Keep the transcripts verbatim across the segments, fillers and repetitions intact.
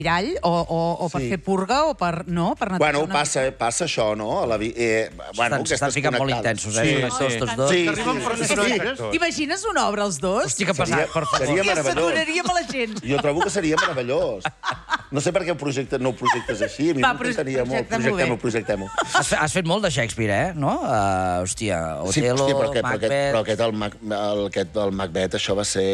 mirall o, o, o per Sí. fer purga o per... No, per netejar Bueno, una passa, mica. passa això, no? A la vi... eh, bueno, Estan, s'estan ficant molt intensos, eh? Sí, Són actors sí. tots dos. Sí, Arriben sí, per sí, personatges. sí. T'imagines una obra, els dos? Hosti, que pesat, per favor. Seria Hòstia, meravellós. s'adoraríem a la gent. Jo trobo que seria meravellós. No sé per què ho projectes, no ho projectes així. A mi Va, m'encantaria molt. projectem-ho bé. Projectem-ho, projectem-ho. Has, fe- has fet molt de Shakespeare, eh? No? Uh, hòstia, Sí, Otelo, hòstia, però, aquest, però, aquest, Macbeth... però aquest, el, Mac, el, aquest, el Macbeth, això va ser...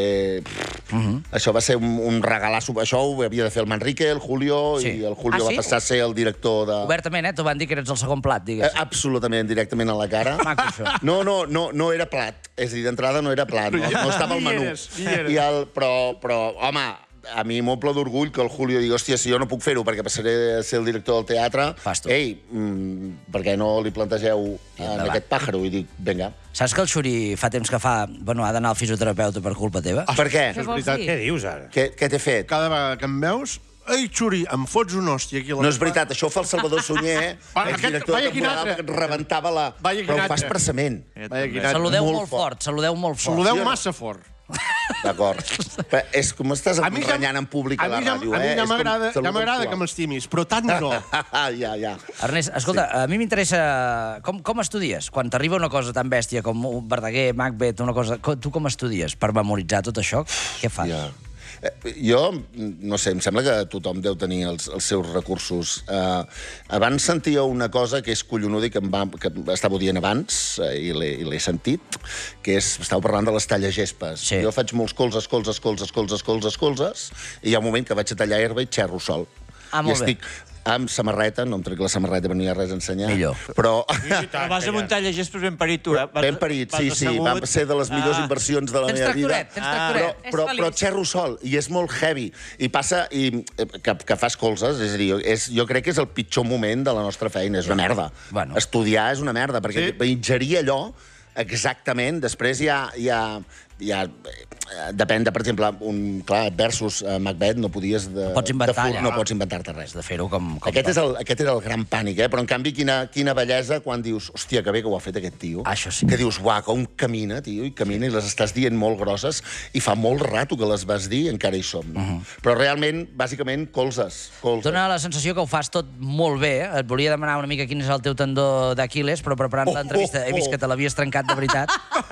Uh -huh. Això va ser un, un regalasso. Això ho havia de fer el Manrique, el Julio, Sí. i el Julio Ah, va sí? passar a ser el director de... Obertament, eh? T'ho van dir que eres el segon plat, Eh, digues. Absolutament, directament a la cara. Maco, això. No, no, no, no era plat. És a dir, d'entrada no era plat, no, no estava al Hi menú. eres, hi eres. I el, però, però, home, a mi m'omple d'orgull que el Julio digui, hòstia, si jo no puc fer-ho perquè passaré a ser el director del teatre, Fas tu. ei, mm, per què no li plantegeu en endavant. aquest pàjaro? I dic, vinga. Saps que el Xuri fa temps que fa... Bueno, ha d'anar al fisioterapeuta per culpa teva? Per què? Què vols veritat. dir? Què dius, ara? Què, què t'he fet? Cada vegada que em veus, ei, Xuri, em fots un hòstia aquí a la... No és veritat, això ho fa el Salvador Sunyer, Va, el aquest- director vaya de temporada, quin altre. que et rebentava la... Vaya quin Però ho fa altre. expressament. Vaya, quin altre. Saludeu molt molt, fort. fort, saludeu molt fort. Saludeu Sí o no? massa fort. D'acord. Però és com estàs A mi ja- renyant en públic a a la mi ja- ràdio, A mi eh? ja És com m'agrada ja salut m'agrada que sexual. m'estimis, però tant no. ja, ja. Ernest, escolta, a mi m'interessa... Com, com estudies? Quan t'arriba una cosa tan bèstia com un Verdaguer, Macbeth, una cosa... co- Tu com estudies? Per memoritzar tot això? Què fas? Ja. Eh, jo, no sé, em sembla que tothom deu tenir els, els seus recursos. Eh, abans sentia una cosa que és collonuda i que, em va, que estava dient abans, eh, i l'he i l'he sentit, que és, estàveu parlant de les tallagespes. Sí. Jo faig molts colzes, colzes, colzes, colzes, colzes, colzes, i hi ha un moment que vaig a tallar herba i xerro sol. Ah, molt I bé. estic amb samarreta, no em trec la samarreta perquè no hi ha res a ensenyar. Millor. Però... Però vas amb un tallagestos ben parit, tu, eh? Vas- Ben parit, vas sí, sí. assegut. Va ser de les millors Ah. inversions de la Tens meva vida. tractoret, tens Però, tractoret. És però, feliç. però xerro sol, i és molt heavy. I passa i, eh, que, que fas colzes, és a dir, és, jo crec que és el pitjor moment de la nostra feina, és una merda. Bueno. Estudiar és una merda, perquè Sí. ingerir allò exactament, després hi ha... Hi ha hi ha, eh, depèn de, per exemple, un, clar, versus uh, Macbeth, no podies de, pots inventar de fur, allà. no pots inventar-te res. Has de fer-ho com... com Aquest, és toca. el, aquest era el gran pànic, eh? Però, en canvi, quina, quina bellesa quan dius, hòstia, que bé que ho ha fet aquest tio. Ah, això sí. Que dius, uah, com camina, tio, i camina, i les estàs dient molt grosses, i fa molt rato que les vas dir i encara hi som. No? Mhm. Uh -huh. Però realment, bàsicament, colzes. colzes. Dóna la sensació que ho fas tot molt bé. Eh? Et volia demanar una mica quin és el teu tendó d'Aquiles, però preparant Oh, l'entrevista he vist oh, oh. que te l'havies trencat de veritat.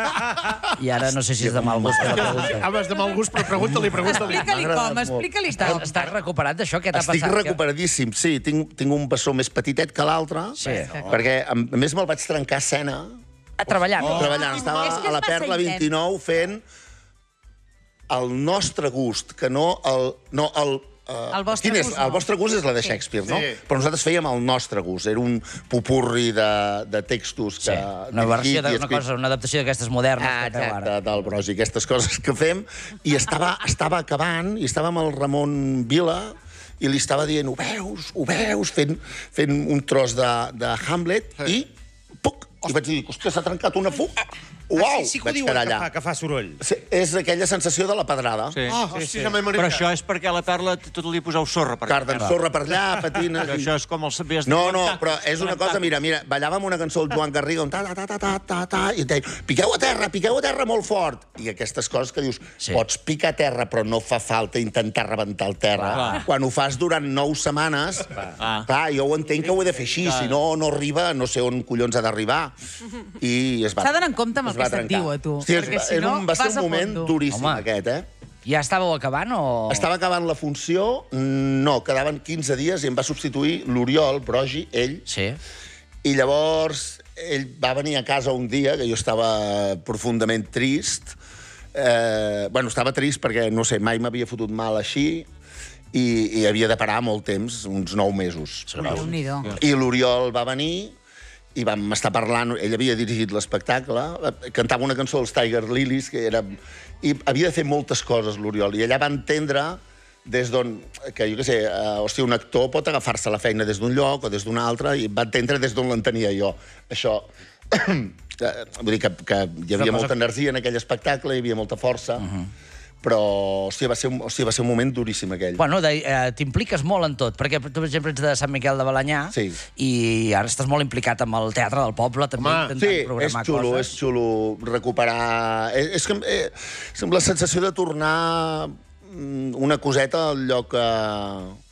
I ara no sé si és de mal gust que la pregunta. Abans de mal gust, però pregunta-li, pregunta-li. Explica-li M'ha agradat com, molt. explica-li Estàs, com. estàs recuperat d'això? Què t'ha Estic passat? recuperadíssim, sí. Tinc, tinc un bessó més petitet que l'altre, Sí. perquè, a més, me'l vaig trencar a escena, Ah, treballant. oh. treballant. Estava És que és a la massa Perla intens. vint-i-nou fent el nostre gust, que no el... No, el Uh, El vostre quin és? gust, no. El vostre gust és la de Shakespeare, no? Sí. Però nosaltres fèiem el nostre gust. Era un popurri de, de textos que... Sí, una versió, dirigit i d'una escrit. cosa, una adaptació d'aquestes modernes Ah, que feu exacte, ara. del Brogi, aquestes coses que fem. I estava, estava acabant, i estava amb el Ramon Vila, i li estava dient, ho veus, ho veus, fent, fent un tros de, de Hamlet, i puc! I vaig dir, hòstia, s'ha trencat una fuga. Uau! Ah, sí, sí que ho Vaig diuen, quedar que allà. fa, que fa soroll. Sí, és aquella sensació de la pedrada. Sí. Ah, hòstia, ja m'he Però maricat. això és perquè a la Perla tot li poseu sorra. Per Carden sorra per allà, patines... Però això és com els... No, no, però és una cosa, mira, mira, ballàvem una cançó del Joan Garriga, on ta, ta, ta, ta, ta, ta, i et deia, piqueu a terra, piqueu a terra molt fort. I aquestes coses que dius, Sí. pots picar a terra, però no fa falta intentar rebentar el terra. Clar. Quan ho fas durant nou setmanes, Ah. clar, jo ho entenc que ho he de fer així, si no, no arriba, no sé on collons ha d'arribar. I es va... S'ha d'anar en compte amb el es va que se't trencar. diu, a tu, Hosti, és, perquè si és no, un, va ser vas un a moment fondo. duríssim, Home. aquest, eh? Ja estàveu acabant o...? Estava acabant la funció, no, quedaven quinze dies i em va substituir l'Oriol Brogi, ell, Sí. i llavors ell va venir a casa un dia que jo estava profundament trist. Eh, bueno, estava trist perquè, no sé, mai m'havia fotut mal així i, i havia de parar molt temps, uns nou mesos. Déu-n'hi-do. I l'Oriol va venir i vam estar parlant, ell havia dirigit l'espectacle, cantava una cançó dels Tiger Lilies, que era... I havia de fer moltes coses, l'Oriol, i allà va entendre des d'on, que jo què sé, uh, hòstia, un actor pot agafar-se la feina des d'un lloc o des d'un altre, i va entendre des d'on l'entenia jo. Això... Vull dir que, que hi havia cosa- molta energia en aquell espectacle, hi havia molta força, però, hòstia, va ser un, hòstia, va ser un moment duríssim, aquell. Bueno, de, eh, t'impliques molt en tot, perquè tu, per exemple, ets de Sant Miquel de Balanyà Sí. i ara estàs molt implicat amb el Teatre del Poble, també Home, intentant Sí, és programar xulo, coses. és xulo recuperar... És, és, que, eh, és amb la sensació de tornar mm, una coseta al lloc que,